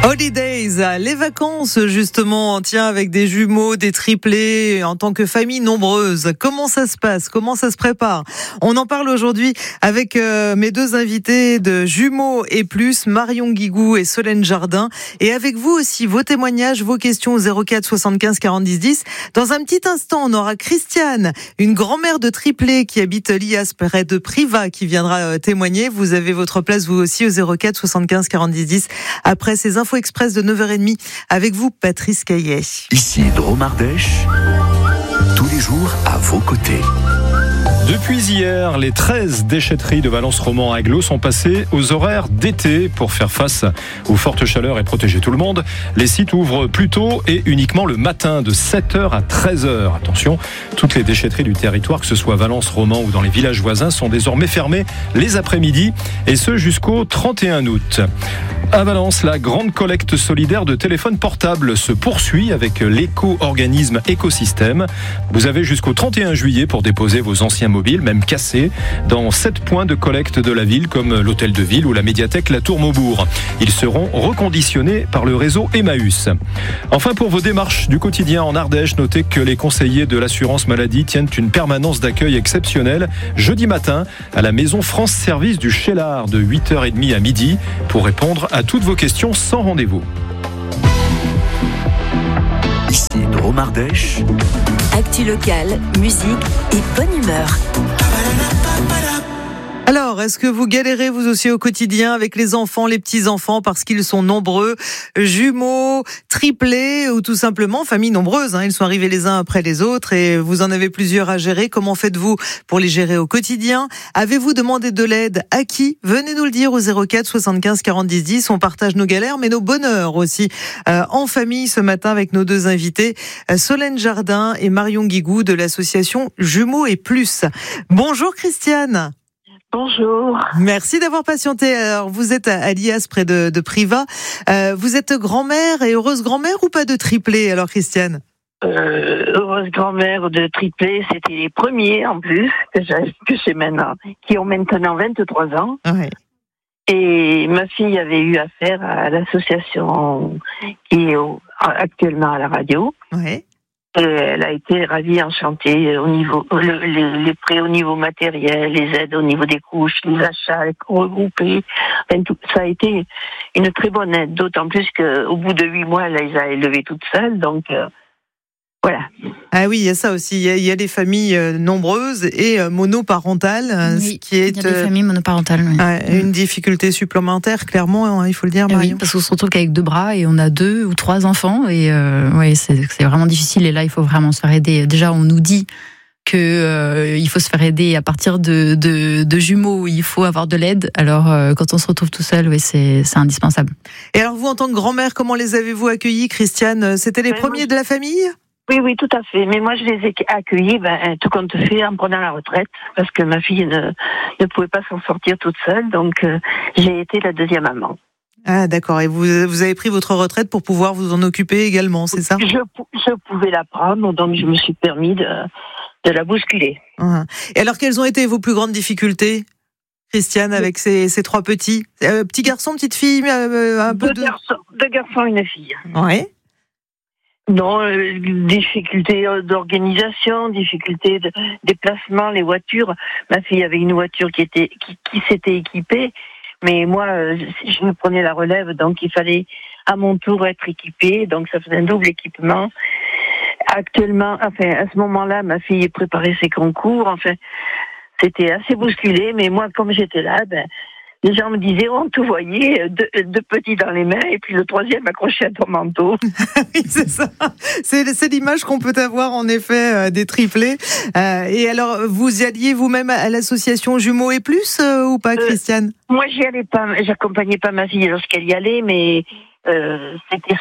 Holidays, les vacances justement, tiens, avec des jumeaux, des triplés, en tant que famille nombreuse. Comment ça se passe? Comment ça se prépare? On en parle aujourd'hui avec mes deux invités de Jumeaux et Plus, Marion Guigou et Solène Jardin. Et avec vous aussi, vos témoignages, vos questions au 04 75 40 10 10. Dans un petit instant, on aura Christiane, une grand-mère de triplés qui habite l'IAS près de Privas, qui viendra témoigner. Vous avez votre place vous aussi au 04 75 40 10 10. Après ces infos express de 9h30 avec vous, Patrice Caillet. Ici Dromardèche, tous les jours à vos côtés. Depuis hier, les 13 déchetteries de Valence-Roman Aglo sont passées aux horaires d'été pour faire face aux fortes chaleurs et protéger tout le monde. Les sites ouvrent plus tôt et uniquement le matin de 7h à 13h. Attention, toutes les déchetteries du territoire, que ce soit Valence-Roman ou dans les villages voisins, sont désormais fermées les après-midi et ce jusqu'au 31 août. À Valence, la grande collecte solidaire de téléphones portables se poursuit avec l'éco-organisme Écosystème. Vous avez jusqu'au 31 juillet pour déposer vos anciens mobiles, même cassés, dans 7 points de collecte de la ville, comme l'hôtel de ville ou la médiathèque La Tour Maubourg. Ils seront reconditionnés par le réseau Emmaüs. Enfin, pour vos démarches du quotidien en Ardèche, notez que les conseillers de l'assurance maladie tiennent une permanence d'accueil exceptionnelle jeudi matin à la maison France Service du Chélard de 8h30 à midi pour répondre à toutes vos questions sans rendez-vous. Ici Dromardèche. Actu locale, musique et bonne humeur. Alors, est-ce que vous galérez vous aussi au quotidien avec les enfants, les petits-enfants, parce qu'ils sont nombreux, jumeaux, triplés ou tout simplement famille nombreuse, ils sont arrivés les uns après les autres et vous en avez plusieurs à gérer. Comment faites-vous pour les gérer au quotidien? Avez-vous demandé de l'aide à qui? Venez nous le dire au 04 75 40 10 10. On partage nos galères mais nos bonheurs aussi en famille ce matin avec nos deux invités, Solène Jardin et Marion Guigou de l'association Jumeaux et Plus. Bonjour Christiane. Bonjour. Merci d'avoir patienté. Alors, vous êtes à l'IAS près de Privas. Vous êtes grand-mère et heureuse grand-mère ou pas de triplé, alors Christiane? Heureuse grand-mère de triplé, c'était les premiers en plus que j'ai maintenant, qui ont maintenant 23 ans. Ouais. Et ma fille avait eu affaire à l'association qui est actuellement à la radio. Ouais. Et elle a été ravie, enchantée au niveau les prêts au niveau matériel, les aides au niveau des couches, les achats regroupés. Enfin, tout, ça a été une très bonne aide, d'autant plus qu'au bout de 8 mois, elle les a élevées toutes seules. Donc voilà. Ah oui, il y a ça aussi. Il y a des familles nombreuses et monoparentales, oui, ce qui est il y a des familles monoparentales. Oui. Une difficulté supplémentaire, clairement, il faut le dire, Marion. Oui, parce qu'on se retrouve qu'avec 2 bras et on a 2 ou 3 enfants et c'est vraiment difficile. Et là, il faut vraiment se faire aider. Déjà, on nous dit que il faut se faire aider à partir de jumeaux. Il faut avoir de l'aide. Alors, quand on se retrouve tout seul, c'est indispensable. Et alors, vous, en tant que grand-mère, comment les avez-vous accueillis, Christiane? C'était les premiers de la famille? Oui, tout à fait. Mais moi, je les ai accueillis, tout compte fait, en prenant la retraite, parce que ma fille ne pouvait pas s'en sortir toute seule. Donc, j'ai été la deuxième maman. Ah, d'accord. Et vous avez pris votre retraite pour pouvoir vous en occuper également, c'est ça? Je pouvais la prendre, donc je me suis permis de la bousculer. Et alors, quelles ont été vos plus grandes difficultés, Christiane, avec ces 3 petits? Petits garçons, petites filles, un peu Deux garçons, une fille. Ouais. Non, difficulté d'organisation, difficulté de déplacement, les voitures. Ma fille avait une voiture qui s'était équipée, mais moi, je me prenais la relève, donc il fallait à mon tour être équipée, donc ça faisait un double équipement. Actuellement, à ce moment-là, ma fille préparait ses concours, c'était assez bousculé, mais moi, comme j'étais là, les gens me disaient, on te voyait, 2 petits dans les mains, et puis le 3e accroché à ton manteau. Oui, c'est ça. C'est l'image qu'on peut avoir, en effet, des triplés. Et alors, vous y alliez vous-même à l'association Jumeaux et Plus, ou pas, Christiane? Moi, j'y allais pas, j'accompagnais pas ma fille lorsqu'elle y allait, mais c'était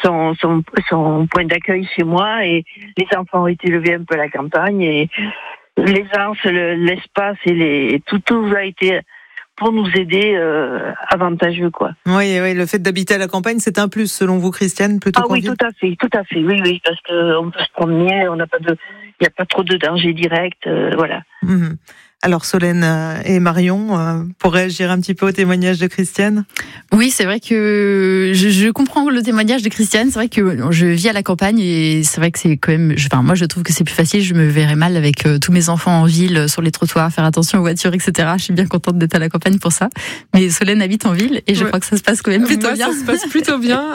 son point d'accueil chez moi, et les enfants ont été élevés un peu à la campagne, et l'aisance, l'espace et tout a été pour nous aider avantageux, quoi. Oui, le fait d'habiter à la campagne, c'est un plus, selon vous, Christiane, plutôt qu'en ville? Oui, tout à fait, oui, parce qu'on peut se promener, il n'y a pas trop de danger direct, voilà. Alors Solène et Marion, pour réagir un petit peu au témoignage de Christiane. Oui, c'est vrai que je comprends le témoignage de Christiane. C'est vrai que je vis à la campagne et c'est vrai que c'est quand même. Moi, je trouve que c'est plus facile. Je me verrais mal avec tous mes enfants en ville, sur les trottoirs, faire attention aux voitures, etc. Je suis bien contente d'être à la campagne pour ça. Mais Solène habite en ville et je crois que ça se passe quand même plutôt bien. Ça se passe plutôt bien.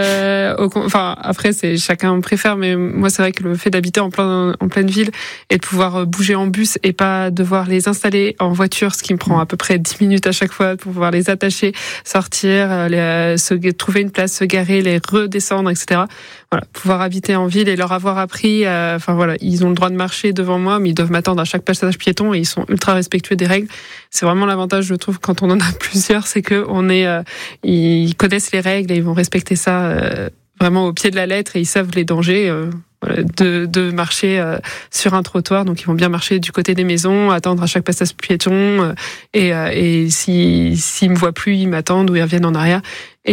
Après, c'est chacun préfère, mais moi, c'est vrai que le fait d'habiter en pleine ville et de pouvoir bouger en bus et pas devoir les installer en voiture, ce qui me prend à peu près 10 minutes à chaque fois pour pouvoir les attacher, sortir, trouver une place, se garer, les redescendre, etc. Voilà, pouvoir habiter en ville et leur avoir appris, ils ont le droit de marcher devant moi, mais ils doivent m'attendre à chaque passage piéton et ils sont ultra respectueux des règles. C'est vraiment l'avantage, je trouve, quand on en a plusieurs, c'est que ils connaissent les règles et ils vont respecter ça vraiment au pied de la lettre et ils savent les dangers. De marcher sur un trottoir, donc ils vont bien marcher du côté des maisons, attendre à chaque passage piéton et s'ils me voient plus, ils m'attendent ou ils reviennent en arrière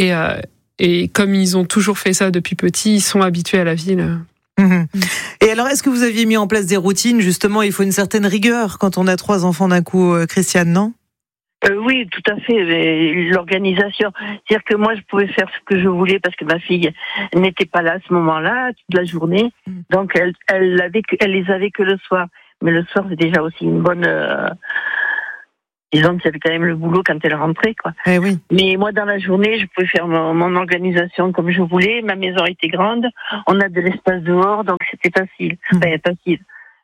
et comme ils ont toujours fait ça depuis petit, ils sont habitués à la ville. Et alors, est-ce que vous aviez mis en place des routines? Justement, il faut une certaine rigueur quand on a 3 enfants d'un coup, Christiane, non? Oui, tout à fait. L'organisation, c'est-à-dire que moi, je pouvais faire ce que je voulais parce que ma fille n'était pas là à ce moment-là toute la journée. Donc, elle les avait que le soir. Mais le soir, c'est déjà aussi une bonne. Disons qu'il y avait quand même le boulot quand elle rentrait, quoi. Eh oui. Mais moi, dans la journée, je pouvais faire mon organisation comme je voulais. Ma maison était grande. On a de l'espace dehors, donc c'était facile. Facile.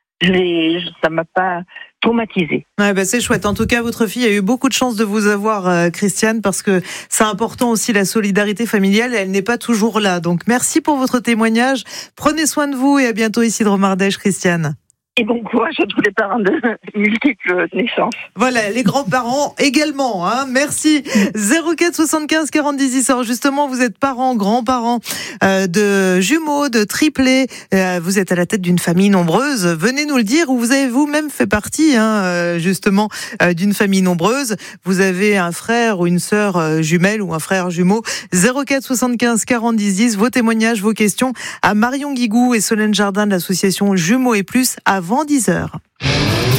Ça m'a pas traumatisée. Ouais, c'est chouette. En tout cas, votre fille a eu beaucoup de chance de vous avoir, Christiane, parce que c'est important aussi la solidarité familiale. Elle n'est pas toujours là. Donc, merci pour votre témoignage. Prenez soin de vous et à bientôt ici de Romardèche, Christiane. Et bon courage à tous les parents de multiples naissances. Voilà, les grands-parents également. Merci. 04 75 40 10 10. Alors justement, vous êtes parents, grands-parents de jumeaux, de triplés. Vous êtes à la tête d'une famille nombreuse. Venez nous le dire. Ou vous avez vous-même fait partie, justement, d'une famille nombreuse. Vous avez un frère ou une sœur jumelle ou un frère jumeau. 04 75 40 10 10. Vos témoignages, vos questions à Marion Guigou et Solène Jardin de l'association Jumeaux et Plus avant 10h.